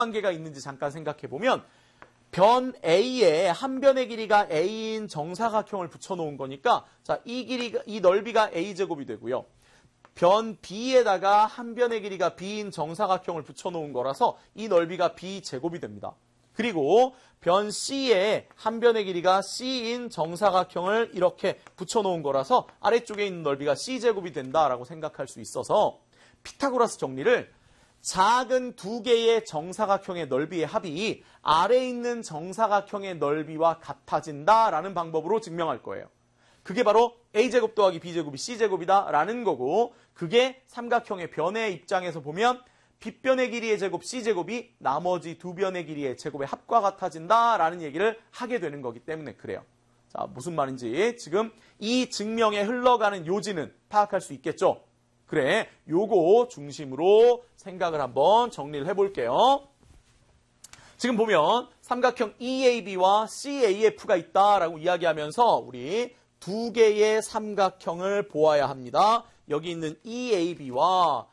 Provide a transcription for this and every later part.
관계가 있는지 잠깐 생각해 보면 변 A에 한 변의 길이가 A인 정사각형을 붙여놓은 거니까 자, 이 넓이가 A제곱이 되고요. 변 B에다가 한 변의 길이가 B인 정사각형을 붙여놓은 거라서 이 넓이가 B제곱이 됩니다. 그리고 변 C에 한 변의 길이가 C인 정사각형을 이렇게 붙여놓은 거라서 아래쪽에 있는 넓이가 C제곱이 된다라고 생각할 수 있어서 피타고라스 정리를 작은 두 개의 정사각형의 넓이의 합이 아래에 있는 정사각형의 넓이와 같아진다라는 방법으로 증명할 거예요. 그게 바로 A제곱 더하기 B제곱이 C제곱이다라는 거고 그게 삼각형의 변의 입장에서 보면 빗변의 길이의 제곱 C제곱이 나머지 두 변의 길이의 제곱의 합과 같아진다라는 얘기를 하게 되는 거기 때문에 그래요. 자, 무슨 말인지 지금 이 증명에 흘러가는 요지는 파악할 수 있겠죠? 그래, 요거 중심으로 생각을 한번 정리를 해볼게요. 지금 보면 삼각형 EAB와 CAF가 있다라고 이야기하면서 우리 두 개의 삼각형을 보아야 합니다. 여기 있는 EAB와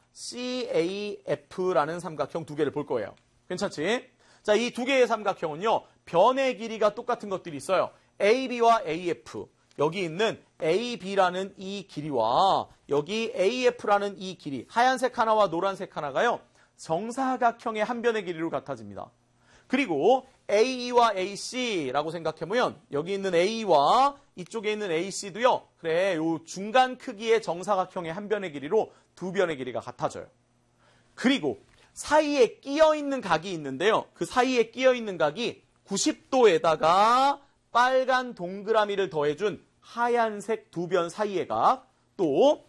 CAF라는 삼각형 두 개를 볼 거예요. 괜찮지? 자, 이 두 개의 삼각형은요, 변의 길이가 똑같은 것들이 있어요. AB와 AF. 여기 있는 AB라는 이 길이와 여기 AF라는 이 길이, 하얀색 하나와 노란색 하나가요, 정사각형의 한 변의 길이로 같아집니다. 그리고 AE와 AC라고 생각해보면 여기 있는 A와 이쪽에 있는 AC도요, 그래, 요 중간 크기의 정사각형의 한 변의 길이로 두 변의 길이가 같아져요. 그리고 사이에 끼어있는 각이 있는데요. 그 사이에 끼어있는 각이 90도에다가 빨간 동그라미를 더해준 하얀색 두 변 사이의 각, 또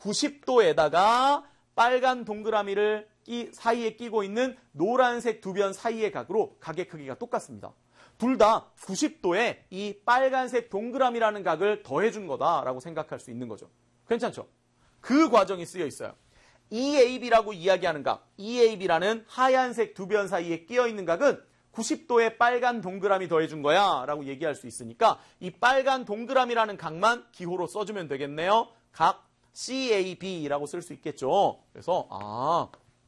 90도에다가 빨간 동그라미를 사이에 끼고 있는 노란색 두 변 사이의 각으로 각의 크기가 똑같습니다. 둘 다 90도에 이 빨간색 동그라미라는 각을 더해준 거다라고 생각할 수 있는 거죠. 괜찮죠? 그 과정이 쓰여 있어요. EAB라고 이야기하는 각, EAB라는 하얀색 두 변 사이에 끼어있는 각은 90도에 빨간 동그라미 더해준 거야 라고 얘기할 수 있으니까 이 빨간 동그라미라는 각만 기호로 써주면 되겠네요. 각 CAB라고 쓸 수 있겠죠. 그래서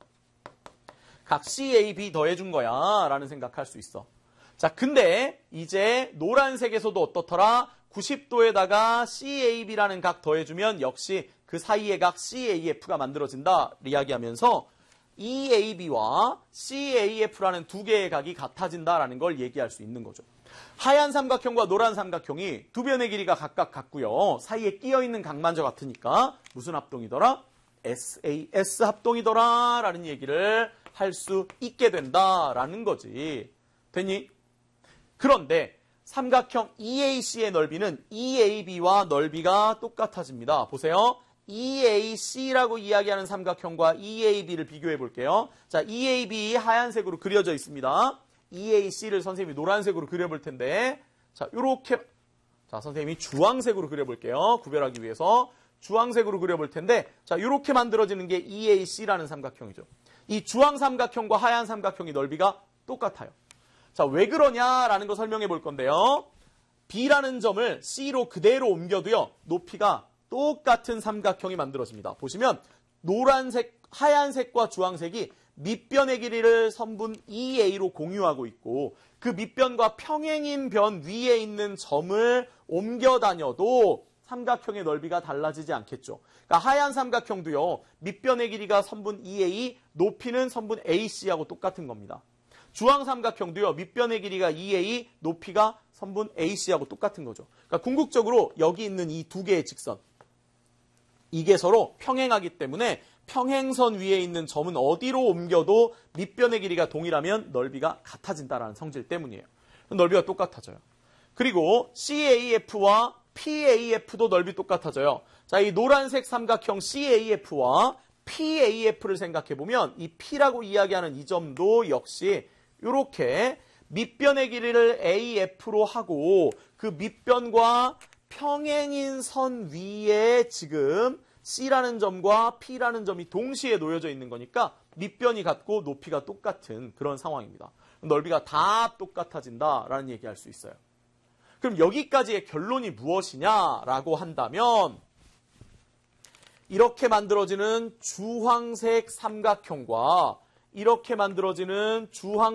각 CAB 더해준 거야 라는 생각할 수 있어. 자, 근데 이제 노란색에서도 어떻더라? 90도에다가 CAB라는 각 더해주면 역시 그 사이의 각 CAF가 만들어진다 이야기하면서 EAB와 CAF라는 두 개의 각이 같아진다라는 걸 얘기할 수 있는 거죠. 하얀 삼각형과 노란 삼각형이 두 변의 길이가 각각 같고요. 사이에 끼어있는 각만저 같으니까 무슨 합동이더라? SAS 합동이더라 라는 얘기를 할 수 있게 된다라는 거지. 됐니? 그런데 삼각형 EAC의 넓이는 EAB와 넓이가 똑같아집니다. 보세요. EAC라고 이야기하는 삼각형과 EAB를 비교해 볼게요. 자, EAB 하얀색으로 그려져 있습니다. EAC를 선생님이 노란색으로 그려볼 텐데, 자, 요렇게, 자, 선생님이 주황색으로 그려볼게요. 구별하기 위해서. 주황색으로 그려볼 텐데, 자, 요렇게 만들어지는 게 EAC라는 삼각형이죠. 이 주황 삼각형과 하얀 삼각형이 넓이가 똑같아요. 자, 왜 그러냐라는 거 설명해 볼 건데요. B라는 점을 C로 그대로 옮겨도요, 높이가 똑같은 삼각형이 만들어집니다. 보시면 노란색, 하얀색과 주황색이 밑변의 길이를 선분 EA로 공유하고 있고 그 밑변과 평행인 변 위에 있는 점을 옮겨 다녀도 삼각형의 넓이가 달라지지 않겠죠. 그러니까 하얀 삼각형도요, 밑변의 길이가 선분 EA, 높이는 선분 AC하고 똑같은 겁니다. 주황 삼각형도요, 밑변의 길이가 EA, 높이가 선분 AC하고 똑같은 거죠. 그러니까 궁극적으로 여기 있는 이 두 개의 직선, 이게 서로 평행하기 때문에 평행선 위에 있는 점은 어디로 옮겨도 밑변의 길이가 동일하면 넓이가 같아진다라는 성질 때문이에요. 넓이가 똑같아져요. 그리고 CAF와 PAF도 넓이 똑같아져요. 자, 이 노란색 삼각형 CAF와 PAF를 생각해보면 이 P라고 이야기하는 이 점도 역시 이렇게 밑변의 길이를 AF로 하고 그 밑변과 평행인 선 위에 지금 C라는 점과 P라는 점이 동시에 놓여져 있는 거니까 밑변이 같고 높이가 똑같은 그런 상황입니다. 넓이가 다 똑같아진다라는 얘기할 수 있어요. 그럼 여기까지의 결론이 무엇이냐라고 한다면 이렇게 만들어지는 주황색 삼각형과 이렇게 만들어지는 주황